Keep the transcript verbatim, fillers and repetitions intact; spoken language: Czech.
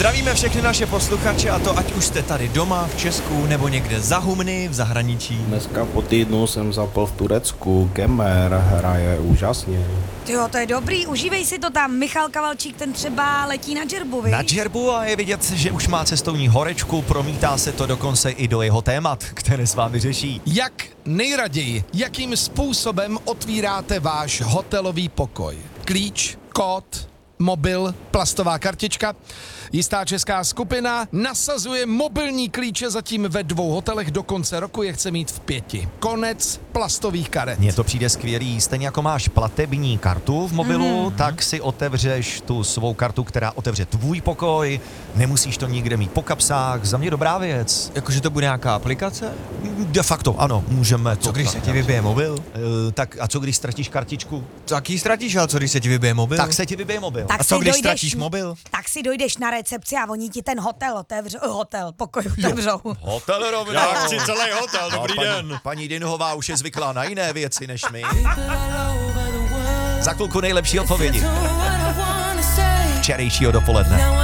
Zdravíme všechny naše posluchače, a to ať už jste tady doma, v Česku, nebo někde za humny, v zahraničí. Dneska po týdnu jsem zapl v Turecku, Kemer hraje úžasně. Jo, to je dobrý, užívej si to tam. Michal Kavalčík, ten třeba letí na džerbu, viď? Na džerbu a je vidět, že už má cestovní horečku, promítá se to dokonce i do jeho témat, které s vámi řeší. Jak nejraději, jakým způsobem otvíráte váš hotelový pokoj? Klíč, kód, mobil, plastová kartička. Jistá česká skupina nasazuje mobilní klíče zatím ve dvou hotelech, do konce roku je chce mít v pěti. Konec plastových karet. Mně to přijde skvělý, stejně jako máš platební kartu v mobilu, mm. tak si otevřeš tu svou kartu, která otevře tvůj pokoj, nemusíš to nikde mít po kapsách, za mě dobrá věc. Jakože to bude nějaká aplikace? De facto, ano, můžeme to. Co když se ti vybije mobil? Uh, tak a co když ztratíš kartičku? Tak ji ztratíš, ale co když se ti vybije mobil? Tak se ti vybije mobil. Tak A co si když dojdeš, ztratíš mobil? Tak si dojdeš na recepci a oni ti ten hotel otevřou, hotel, pokoj otevřou. Hotel rovnou. Já chci celý hotel, dobrý paní, den. Paní Dinhová už je zvyklá na jiné věci než my. Za chvilku nejlepší odpovědi. Včerejšího dopoledne.